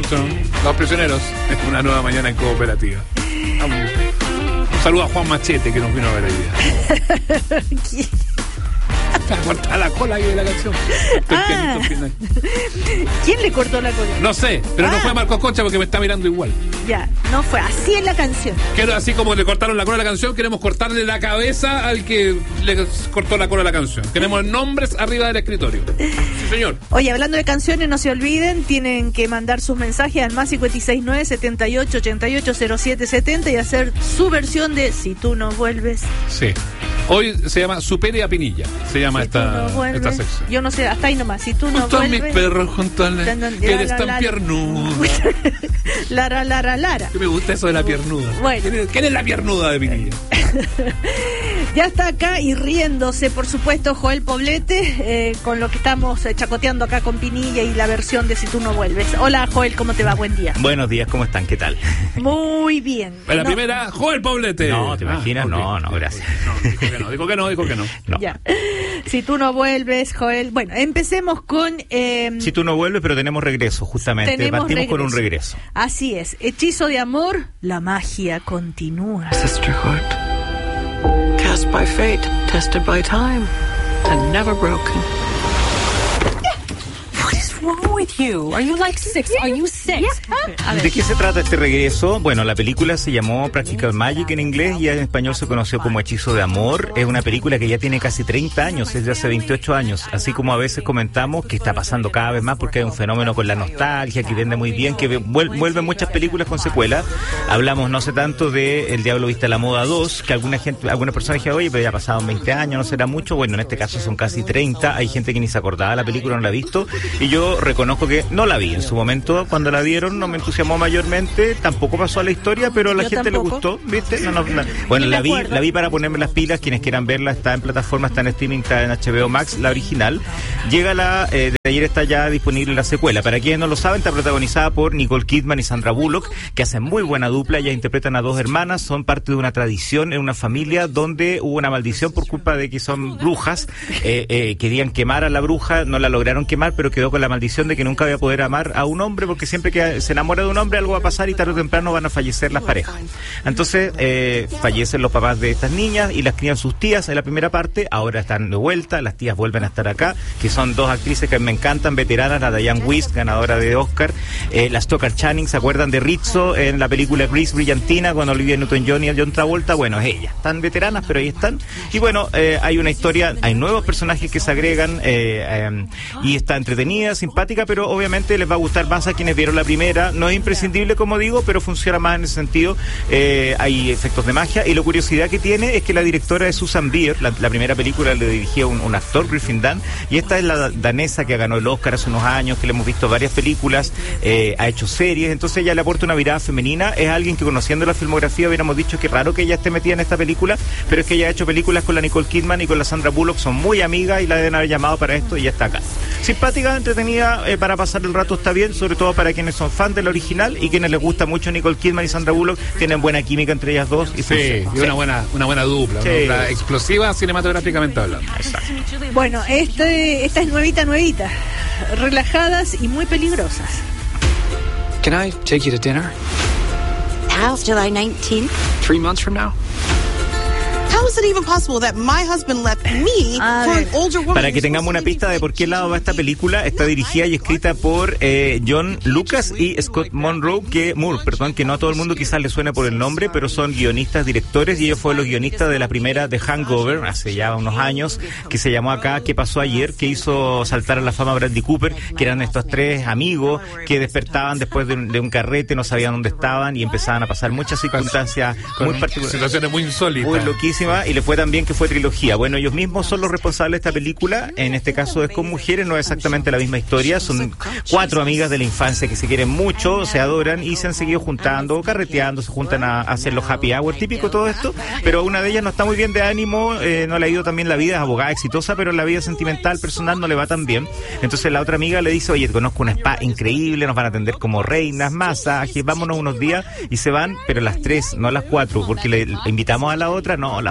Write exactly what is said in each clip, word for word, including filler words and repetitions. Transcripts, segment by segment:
canción. Los prisioneros. Es una nueva mañana en cooperativa. Un saludo a Juan Machete que nos vino a ver hoy día. Para cortar la cola ahí de la canción. Ah. ¿Quién le cortó la cola? No sé, pero ah. no fue a Marcos Concha porque me está mirando igual. Ya, no fue, así es la canción. Quiero, así como le cortaron la cola a la canción, queremos cortarle la cabeza al que le cortó la cola a la canción. Queremos nombres arriba del escritorio. Sí, señor. Oye, hablando de canciones, no se olviden, tienen que mandar sus mensajes al más cinco seis nueve, setenta y ocho, ochenta y ocho, cero siete setenta y hacer su versión de Si tú no vuelves. Sí. Hoy se llama Supere a Pinilla. Se llama si esta, no vuelves, esta sección. Yo no sé, hasta ahí nomás. Si tú no junto vuelves. A mi perro, junto a la. Que eres tan la, piernuda. Lara, Lara, Lara. Que me gusta eso de la piernuda. Bueno. ¿Quién es, quién es la piernuda de Pinilla? Ya está acá y riéndose, por supuesto, Joel Poblete, eh, con lo que estamos eh, chacoteando acá con Pinilla y la versión de Si tú no vuelves. Hola, Joel, ¿cómo te va? Buen día. Buenos días, ¿cómo están? ¿Qué tal? Muy bien. La no. primera, Joel Poblete. No, ¿te imaginas? Ah, okay. No, no, gracias. No, dijo que no, dijo que no, dijo que no. no. Ya. Si tú no vuelves, Joel. Bueno, empecemos con... Eh, si tú no vuelves, pero tenemos regreso, justamente. Tenemos Partimos regreso. con un regreso. Así es. Hechizo de amor, la magia continúa. Sisterhood. Cast by fate, tested by time, and never broken. What is wrong with you? Are you like six? Are you six? ¿De qué se trata este regreso? Bueno, la película se llamó Practical Magic en inglés y en español se conoció como Hechizo de Amor. Es una película que ya tiene casi treinta años, es de hace veintiocho años. Así como a veces comentamos que está pasando cada vez más porque hay un fenómeno con la nostalgia que vende muy bien, que vuelven muchas películas con secuelas. Hablamos no sé tanto de El Diablo Viste a la Moda dos, que alguna gente, algunas personas dijeron, oye, pero ya pasaron veinte años, no será mucho. Bueno, en este caso son casi treinta. Hay gente que ni se acordaba de la película, no la ha visto. Y yo reconozco que no la vi. En su momento, cuando la vieron, no me entusiasmó mayormente. Tampoco pasó a la historia, pero a la yo gente tampoco. le gustó, ¿viste? No, no, no. Bueno, la vi, la vi para ponerme las pilas. Quienes quieran verla, está en plataforma, está en streaming, está en H B O Max, la original. Llega la, eh, de ayer está ya disponible la secuela. Para quienes no lo saben, está protagonizada por Nicole Kidman y Sandra Bullock, que hacen muy buena dupla. Ellas interpretan a dos hermanas, son parte de una tradición en una familia donde hubo una maldición por culpa de que son brujas. Eh, eh, querían quemar a la bruja, no la lograron quemar, pero quedó con la maldición de que nunca voy a poder amar a un hombre, porque siempre que se enamora de un hombre algo va a pasar y tarde o temprano van a fallecer las parejas. Entonces eh, fallecen los papás de estas niñas y las crían sus tías en la primera parte. Ahora están de vuelta, las tías vuelven a estar acá, que son dos actrices que me encantan, veteranas, la Diane Wiest, ganadora de Oscar, eh, la Stockard Channing, ¿se acuerdan de Rizzo en la película Grease Brillantina con Olivia Newton-John y John Travolta? Bueno, es ella, están veteranas pero ahí están. Y bueno, eh, hay una historia, hay nuevos personajes que se agregan eh, eh, y está entretenida, simpática, pero obviamente les va a gustar más a quienes vieron la primera. No es imprescindible, como digo, pero funciona más en ese sentido. Eh, hay efectos de magia y la curiosidad que tiene es que la directora es Susan Bier. La, la primera película le dirigía un, un actor, Griffin Dunn, y esta es la danesa que ganó el Oscar hace unos años, que le hemos visto varias películas, eh, ha hecho series, entonces ella le aporta una mirada femenina. Es alguien que, conociendo la filmografía, hubiéramos dicho que raro que ella esté metida en esta película, pero es que ella ha hecho películas con la Nicole Kidman y con la Sandra Bullock, son muy amigas y la deben haber llamado para esto y ya está acá. Simpática, entretenida, eh, para pasar el rato está bien, sobre todo para quienes son fans del original y quienes les gusta mucho Nicole Kidman y Sandra Bullock, tienen buena química entre ellas dos. Y sí, y una, sí. buena, una buena dupla, sí. Una dupla explosiva cinematográficamente hablando. Exacto. Bueno, este, esta es nuevita, nuevita, relajadas y muy peligrosas. Can I take you to dinner? How's July nineteenth? Three months from now? How is it even possible that my husband left me for an older woman? Para que tengamos una pista de por qué lado va esta película, está dirigida y escrita por eh, John Lucas y Scott Monroe, que Moore, perdón, que no a todo el mundo quizás le suene por el nombre, pero son guionistas, directores, y ellos fueron los guionistas de la primera de Hangover, hace ya unos años, que se llamó acá ¿Qué pasó ayer?, que hizo saltar a la fama a Bradley Cooper, que eran estos tres amigos que despertaban después de un, de un carrete, no sabían dónde estaban y empezaban a pasar muchas circunstancias con muy particulares, situaciones muy insólitas, muy loquísimas. Y le fue tan bien que fue trilogía. Bueno, ellos mismos son los responsables de esta película. En este caso es con mujeres, no es exactamente la misma historia. Son cuatro amigas de la infancia que se quieren mucho, se adoran y se han seguido juntando, carreteando, se juntan a, a hacer los happy hour, típico todo esto. Pero una de ellas no está muy bien de ánimo, eh, no le ha ido tan bien la vida, es abogada exitosa, pero en la vida sentimental, personal, no le va tan bien. Entonces la otra amiga le dice, oye, conozco una spa increíble, nos van a atender como reinas, masajes, vámonos unos días, y se van, pero las tres, no las cuatro, porque le, le invitamos a la otra, no, la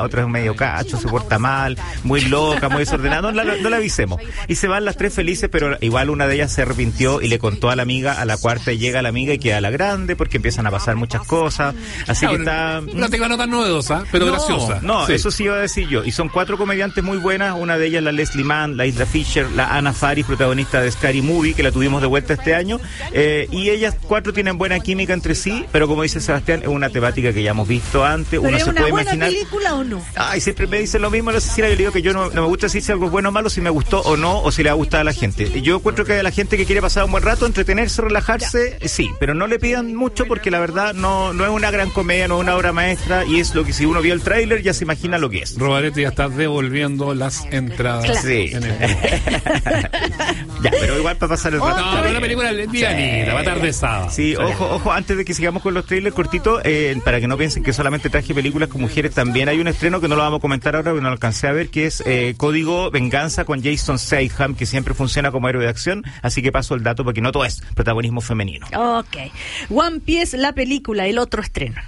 otra es medio cacho, se porta mal, muy loca, muy desordenada, no la, no la avisemos. Y se van las tres felices, pero igual una de ellas se arrepintió y le contó a la amiga, a la cuarta llega la amiga y queda la grande porque empiezan a pasar muchas cosas, así claro, que está... No tengo nota novedosa, pero no, graciosa. No, sí. Eso sí iba a decir yo. Y son cuatro comediantes muy buenas, una de ellas la Leslie Mann, la Isla Fisher, la Anna Faris, protagonista de Scary Movie, que la tuvimos de vuelta este año, eh, y ellas cuatro tienen buena química entre sí, pero como dice Sebastián, es una temática que ya hemos visto antes. ¿Pero uno es se una puede buena imaginar... película o no? Ay, siempre me dicen lo mismo, la Cecilia, yo le digo que yo no, no me gusta decir si algo es bueno o malo, si me gustó o no, o si le ha gustado a la gente. Yo encuentro que a la gente que quiere pasar un buen rato, entretenerse, relajarse, ya. Sí, pero no le pidan mucho porque la verdad no, no es una gran comedia, no es una obra maestra, y es lo que si uno vio el tráiler ya se imagina lo que es. Robaretti ya está devolviendo las entradas. Claro. Sí. En el... Ya, pero igual para pasar el rato. No, pero la película es livianita, va tardezada. Sí, ojo, ojo, antes de que sigamos con los trailers cortitos, eh, para que no piensen que solamente traje películas con mujeres, también hay un estreno que no lo vamos a comentar ahora porque no lo alcancé a ver, que es eh, Código Venganza con Jason Statham, que siempre funciona como héroe de acción, así que paso el dato porque no todo es protagonismo femenino. Ok. One Piece, la película, el otro estreno.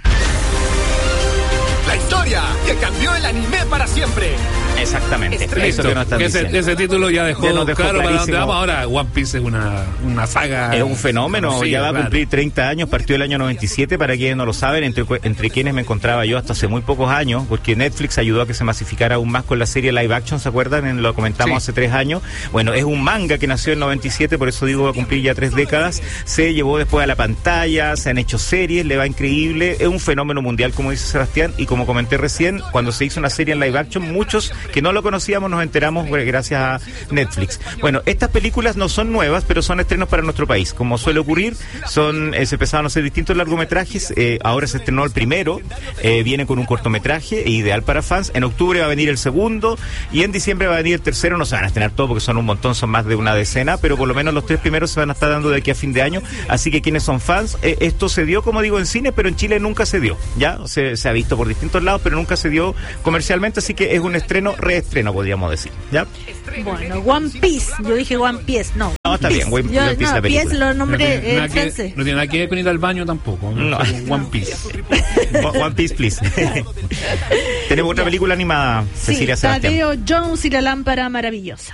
La historia que cambió el anime para siempre. Exactamente. Listo, Eso que nos están ese, diciendo. ese título ya dejó, Ya nos dejó claro para dónde clarísimo. vamos. Ahora One Piece es una, una saga. Es un fenómeno, conocida, ya va a claro. cumplir treinta años, partió el año noventa y siete, para quienes no lo saben, entre, entre quienes me encontraba yo hasta hace muy pocos años, porque Netflix ayudó a que se masificara aún más con la serie live action, ¿se acuerdan? En, lo comentamos Sí. hace tres años. Bueno, es un manga que nació en noventa y siete, por eso digo va a cumplir ya tres décadas, se llevó después a la pantalla, se han hecho series, le va increíble, es un fenómeno mundial, como dice Sebastián, y como comenté recién, cuando se hizo una serie en live action, muchos que no lo conocíamos nos enteramos gracias a Netflix. Bueno, estas películas no son nuevas, pero son estrenos para nuestro país. Como suele ocurrir, son eh, se empezaron a hacer distintos largometrajes, eh, ahora se estrenó el primero, eh, viene con un cortometraje, ideal para fans, en octubre va a venir el segundo, y en diciembre va a venir el tercero, no se van a estrenar todos porque son un montón, son más de una decena, pero por lo menos los tres primeros se van a estar dando de aquí a fin de año, así que quienes son fans, eh, esto se dio, como digo, en cine, pero en Chile nunca se dio, ya, se, se ha visto por distintos lados, pero nunca se dio comercialmente, así que es un estreno, reestreno, podríamos decir, ¿ya? Bueno, One Piece, yo dije One Piece, no. No, está bien, One, Yo, One Piece no, la película. Piece lo No nombré tiene, en nada que, francés. no tiene nada que ver con ir al baño tampoco. No. One Piece. One Piece, please. Tenemos otra película animada, Sí, Cecilia Sebastián. Tadeo Jones y la lámpara maravillosa.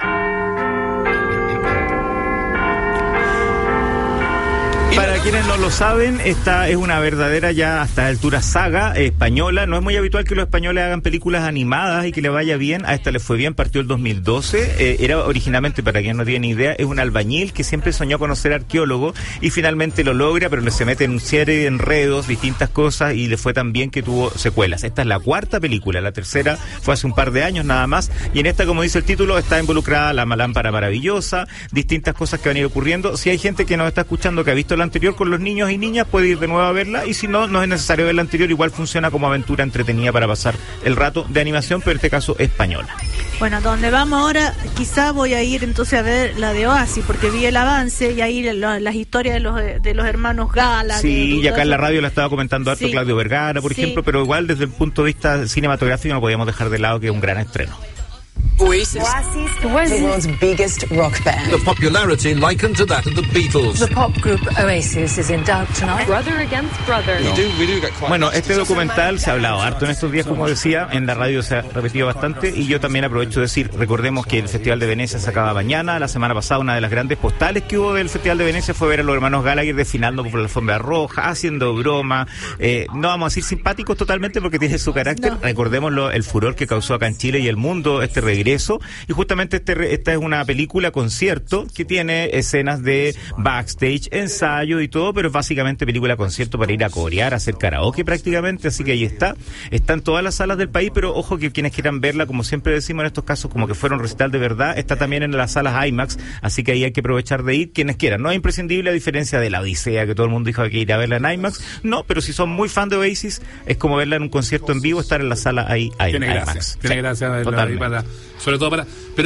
Para quienes no lo saben, esta es una verdadera ya hasta la altura saga española. No es muy habitual que los españoles hagan películas animadas y que le vaya bien. A esta le fue bien, partió el dos mil doce. Eh, era originalmente, para quien no tiene ni idea, es un albañil que siempre soñó con ser arqueólogo y finalmente lo logra, pero le se mete en un serie de enredos, distintas cosas, y le fue tan bien que tuvo secuelas. Esta es la cuarta película, la tercera fue hace un par de años nada más, y en esta, como dice el título, está involucrada la lámpara maravillosa, distintas cosas que van a ir ocurriendo. Si hay gente que nos está escuchando que ha visto la anterior con los niños y niñas, puede ir de nuevo a verla, y si no, no es necesario ver la anterior, igual funciona como aventura entretenida para pasar el rato de animación, pero en este caso española. Bueno, donde vamos ahora, quizá voy a ir entonces a ver la de Oasis, porque vi el avance y ahí lo, las historias de los de los hermanos Gala. Sí, de, y acá en la radio la estaba comentando harto Sí. Claudio Vergara, por Sí. ejemplo, pero igual desde el punto de vista cinematográfico no podíamos dejar de lado que es un gran estreno. Oasis. The world's biggest rock band. The popularity likened to that of the Beatles. The pop group Oasis is in doubt tonight. Brother against brother. We do, we do get quite Bueno, este documental se ha hablado harto en estos días, como decía, en la radio se ha repetido bastante, y yo también aprovecho de decir, recordemos que el Festival de Venecia se acaba mañana. La semana pasada una de las grandes postales que hubo del Festival de Venecia fue ver a los hermanos Gallagher desfilando por la alfombra roja, haciendo broma, eh, no vamos a decir simpáticos totalmente porque tiene su carácter, No. recordemos lo, el furor que causó acá en Chile y el mundo este regreso, y justamente este re- esta es una película concierto que tiene escenas de backstage, ensayo y todo, pero es básicamente película concierto para ir a corear, a hacer karaoke prácticamente, así que ahí está, está en todas las salas del país, pero ojo que quienes quieran verla, como siempre decimos en estos casos, como que fuera un recital de verdad, está también en las salas IMAX, así que ahí hay que aprovechar de ir quienes quieran. No es imprescindible, a diferencia de la Odisea, que todo el mundo dijo que hay que ir a verla en IMAX, no, pero si son muy fan de Oasis, es como verla en un concierto en vivo, estar en la sala ahí, ahí Tiene IMAX. gracia, tiene Sí, gracia verla ahí totalmente. para, sobre todo para, pero es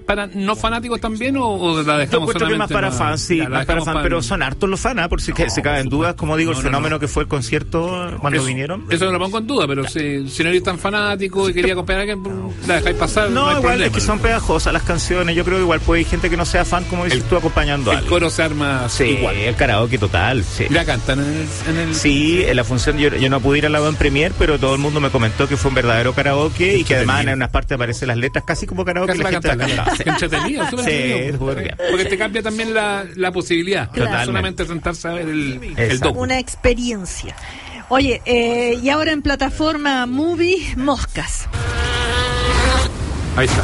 para no fanáticos también o, o la dejamos? Yo encuentro que más para no, fans, sí, más para fans, pero son hartos los fans, ¿eh? Por si no, que se caben dudas, como digo, no, el fenómeno no, no. que fue el concierto cuando eso, vinieron. Eso no lo pongo en duda, pero si, si no eres tan fanático y quería acompañar a alguien, la dejáis pasar. No, no hay igual problema, es que ¿no? son pegajosas las canciones. Yo creo que igual puede haber gente que no sea fan, como dices el, tú, acompañando a alguien. El coro se arma sí, igual. El karaoke total. Sí. ¿La cantan en el, en el...? Sí, en la función yo, yo no pude ir a la van premier, pero todo el mundo me comentó que fue un verdadero karaoke y que además en unas partes aparecen las letras casi como karaoke. Casi la gente la cantaba. Entretenido, súper entretenido. Sí, porque te cambia también la, la posibilidad. Claro. No solamente sentarse a ver el, el docu. Una experiencia. Oye, eh, y ahora en plataforma Movie, Moscas. Ahí está.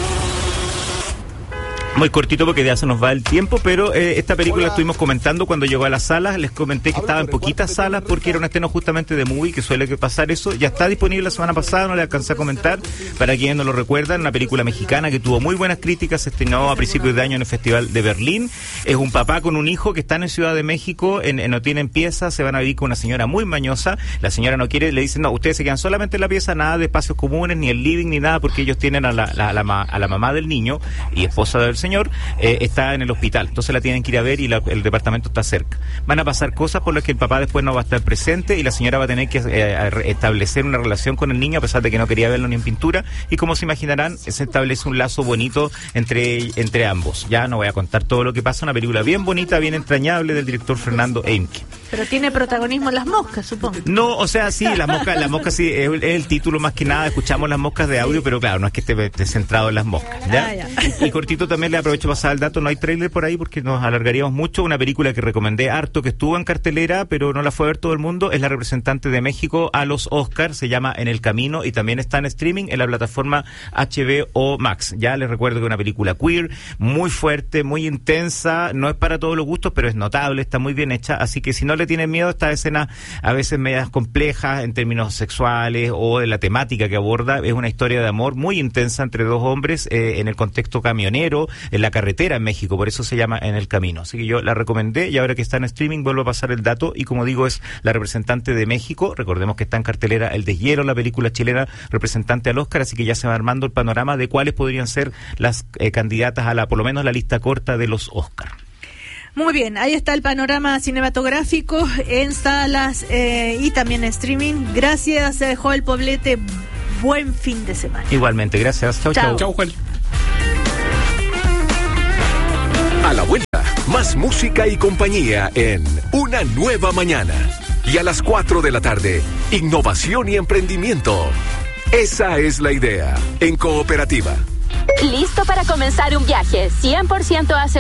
Muy cortito porque ya se nos va el tiempo, pero eh, esta película la estuvimos comentando cuando llegó a las salas. Les comenté que estaba en poquitas salas porque era un estreno justamente de Movie, que suele pasar eso. Ya está disponible la semana pasada, no le alcancé a comentar. Para quienes no lo recuerdan, una película mexicana que tuvo muy buenas críticas, se estrenó a principios de año en el Festival de Berlín. Es un papá con un hijo que están en Ciudad de México, en, en, no tienen pieza, se van a vivir con una señora muy mañosa. La señora no quiere, le dicen, no, ustedes se quedan solamente en la pieza, nada de espacios comunes, ni el living, ni nada, porque ellos tienen a la, la, a la, a la mamá del niño y esposa del señor, eh, está en el hospital, entonces la tienen que ir a ver y la, el departamento está cerca. Van a pasar cosas por las que el papá después no va a estar presente y la señora va a tener que eh, establecer una relación con el niño a pesar de que no quería verlo ni en pintura, y como se imaginarán se establece un lazo bonito entre, entre ambos. Ya no voy a contar todo lo que pasa, una película bien bonita, bien entrañable del director Fernando Eimke. Pero tiene protagonismo las moscas, supongo. No, o sea, sí, las moscas, las moscas sí, es, es el título más que nada, escuchamos las moscas de audio, pero claro, no es que esté, esté centrado en las moscas, ¿ya? Ah, ya. Y cortito también le aprovecho para pasar el dato, no hay tráiler por ahí porque nos alargaríamos mucho, una película que recomendé harto, que estuvo en cartelera, pero no la fue a ver todo el mundo, es la representante de México a los Oscars, se llama En el Camino y también está en streaming en la plataforma H B O Max. Ya les recuerdo que es una película queer, muy fuerte, muy intensa, no es para todos los gustos, pero es notable, está muy bien hecha, así que si no le tienen miedo a estas escenas a veces medias complejas en términos sexuales o de la temática que aborda, es una historia de amor muy intensa entre dos hombres eh, en el contexto camionero, en la carretera en México, por eso se llama En el Camino. Así que yo la recomendé y ahora que está en streaming vuelvo a pasar el dato y como digo es la representante de México, recordemos que está en cartelera El Deshielo, la película chilena representante al Oscar, así que ya se va armando el panorama de cuáles podrían ser las eh, candidatas a la, por lo menos la lista corta de los Oscar. Muy bien, ahí está el panorama cinematográfico en salas eh, y también en streaming. Gracias, eh, Joel Poblete. Buen fin de semana. Igualmente, gracias. Chau, chau. Chau, Joel. A la vuelta, más música y compañía en Una Nueva Mañana. Y a las cuatro de la tarde, innovación y emprendimiento. Esa es la idea en Cooperativa. ¿Listo para comenzar un viaje cien por ciento asegurado?